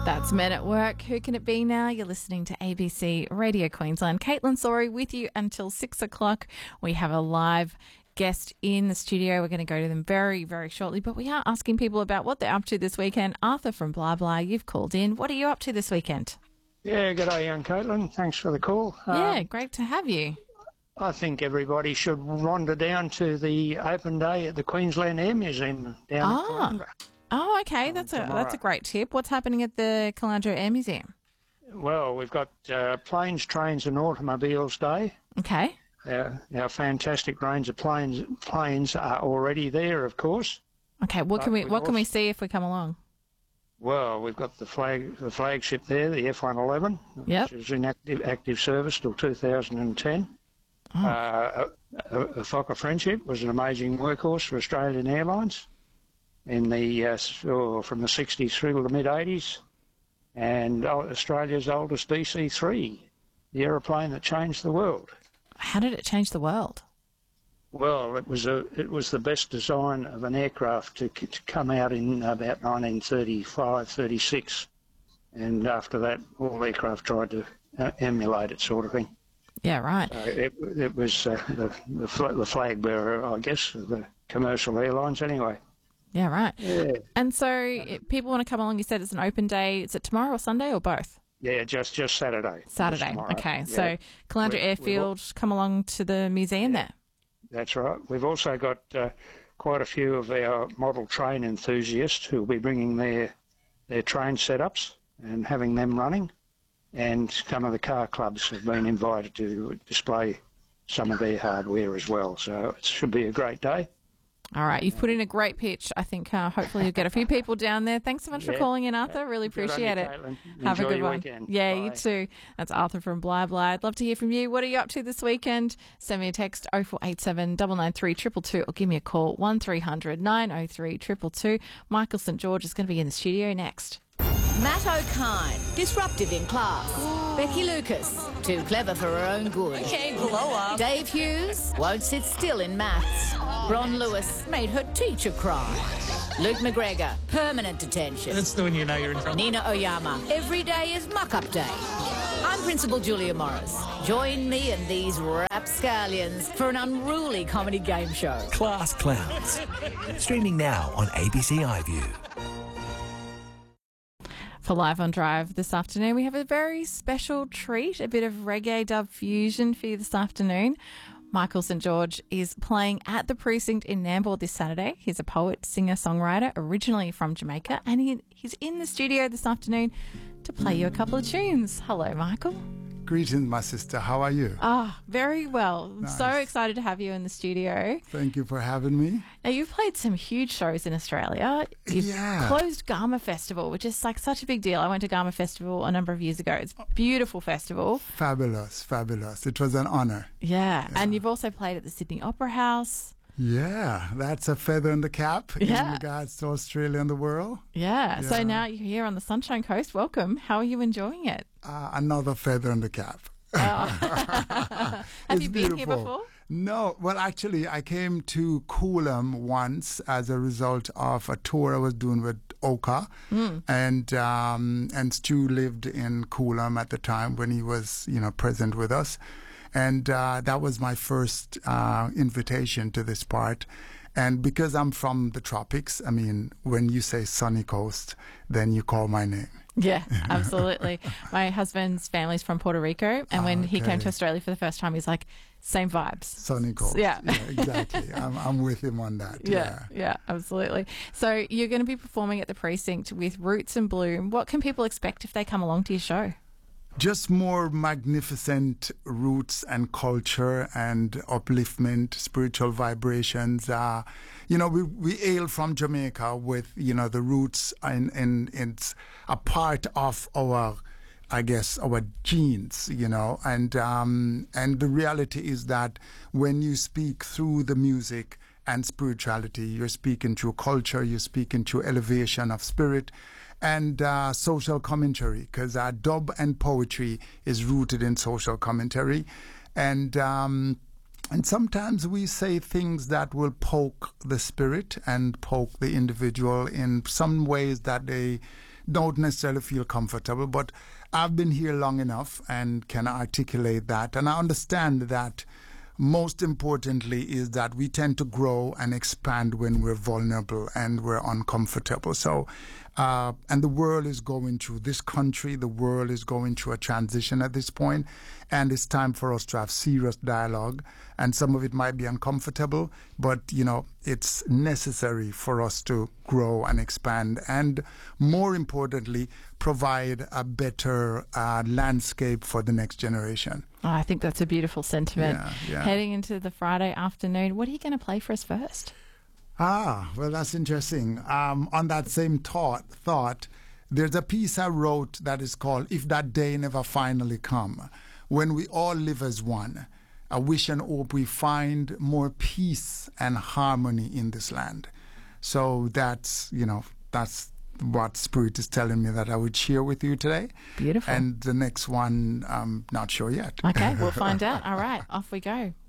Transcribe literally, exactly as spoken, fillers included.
That's Men at Work. Who can it be now? You're listening to A B C Radio Queensland. Caitlin Sorry with you until six o'clock. We have a live guest in the studio. We're going to go to them very, very shortly, but we are asking people about what they're up to this weekend. Arthur from Blah Blah, you've called in. What are you up to this weekend? Yeah, good day, young Caitlin. Thanks for the call. Yeah, Um, great to have you. I think everybody should wander down to the open day at the Queensland Air Museum down Ah. at Caloundra. Oh, okay. That's a tomorrow. that's a great tip. What's happening at the Caloundra Air Museum? Well, we've got uh, Planes, Trains and Automobiles Day. Okay. Our, our fantastic range of planes planes are already there, of course. Okay. What can But we we've what can we also- see if we come along? Well, we've got the flag the flagship there, the F one eleven, Yep. which is in active, active service till two thousand ten. Oh. Uh, a, a Fokker Friendship was an amazing workhorse for Australian Airlines in the uh, s- oh, from the sixties through to the mid eighties, and uh, Australia's oldest D C three, the aeroplane that changed the world. How did it change the world? Well, it was a it was the best design of an aircraft to, c- to come out in about nineteen thirty-five, thirty-six, and after that, all aircraft tried to uh, emulate it, sort of thing. Yeah, right. Uh, it, it was uh, the the, fl- the flag bearer, I guess, of the commercial airlines. Anyway. Yeah, right. Yeah. And so if people want to come along, you said it's an open day. Is it tomorrow or Sunday or both? Yeah, just just Saturday. Saturday. Just tomorrow. Okay. Yeah. So Caloundra We've- we've Airfield, come along to the museum there. That's right. We've also got uh, quite a few of our model train enthusiasts who will be bringing their their train setups and having them running, and some of the car clubs have been invited to display some of their hardware as well. So it should be a great day. All right. You've put in a great pitch. I think uh, hopefully you'll get a few people down there. Thanks so much for Yeah. calling in, Arthur. Really Good on appreciate you, it. Caitlin. Have a Enjoy good your one. weekend. Yeah, you Bye. too. That's Arthur from Blah Blah. I'd love to hear from you. What are you up to this weekend? Send me a text oh four eight seven, nine nine three, two two two or give me a call one three hundred, nine oh three, two two two. Michael St George is going to be in the studio next. Matt O'Kine, disruptive in class. Becky Lucas, too clever for her own good. Okay, blow up. Dave Hughes, won't sit still in maths. Ron Lewis made her teacher cry. Luke McGregor, permanent detention. That's when you know you're in trouble. Nina Oyama, every day is muck-up day. I'm Principal Julia Morris. Join me and these rapscallions for an unruly comedy game show. Class Clowns. Streaming now on A B C iView. For Live on Drive this afternoon, we have a very special treat, a bit of reggae dub fusion for you this afternoon. Michael St George is playing at the Precinct in Nambour this Saturday. He's a poet, singer, songwriter, originally from Jamaica, and he, he's in the studio this afternoon to play you a couple of tunes. Hello, Michael. Greetings, my sister. How are you? Ah, very well. I'm so Nice. excited to have you in the studio. Thank you for having me. Now, you've played some huge shows in Australia. You've Yeah. closed Garma Festival, which is like such a big deal. I went to Garma Festival a number of years ago. It's a beautiful festival. Fabulous, fabulous. It was an honor. Yeah. And you've also played at the Sydney Opera House. Yeah, that's a feather in the cap Yeah. in regards to Australia and the world. Yeah. So Yeah. now you're here on the Sunshine Coast. Welcome. How are you enjoying it? Uh, another feather in the cap. Have It's you been here beautiful. before? No, well, actually, I came to Coolum once as a result of a tour I was doing with Oka, Hmm. and um, and Stu lived in Coolum at the time when he was, you know, present with us, and uh, that was my first uh, invitation to this part. And because I'm from the tropics, I mean, when you say sunny coast, then you call my name. Yeah, absolutely. My husband's family's from Puerto Rico, and when he came Okay. to Australia for the first time, he's like, same vibes. Sunny coast. Yeah. exactly. I'm, I'm with him on that. Yeah, yeah, absolutely. So you're going to be performing at the Precinct with Roots and Bloom. What can people expect if they come along to your show? Just more magnificent roots and culture and upliftment, spiritual vibrations. Uh, you know, we, we hail from Jamaica with, you know, the roots, and, and it's a part of our, I guess, our genes, you know, and, um, and the reality is that when you speak through the music and spirituality, you're speaking through culture, you're speaking through elevation of spirit, and uh, social commentary, because uh, dub and poetry is rooted in social commentary, and um, and sometimes we say things that will poke the spirit and poke the individual in some ways that they don't necessarily feel comfortable. But I've been here long enough and can articulate that. And I understand that most importantly is that we tend to grow and expand when we're vulnerable and we're uncomfortable. So, uh, and the world is going through, this country, the world is going through a transition at this point, and it's time for us to have serious dialogue. And some of it might be uncomfortable, but, you know, it's necessary for us to grow and expand and, more importantly, provide a better uh, landscape for the next generation. Oh, I think that's a beautiful sentiment. Yeah, yeah. Heading into the Friday afternoon, what are you going to play for us first? Ah, well, that's interesting. Um, on that same thought, thought, there's a piece I wrote that is called If That Day Never Finally Come, when we all live as one. I wish and hope we find more peace and harmony in this land. So that's, you know, that's what Spirit is telling me that I would share with you today. Beautiful. And the next one, I'm not sure yet. Okay, we'll find out. All right, off we go.